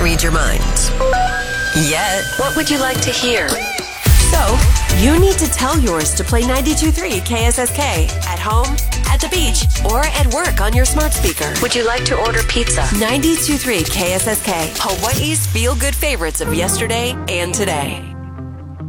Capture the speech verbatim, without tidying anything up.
read your mind. Yet. What would you like to hear? So, you need to tell yours to play ninety-two point three K S S K at home, at the beach, or at work on your smart speaker. Would you like to order pizza? ninety-two point three K S S K, Hawaii's feel-good favorites of yesterday and today.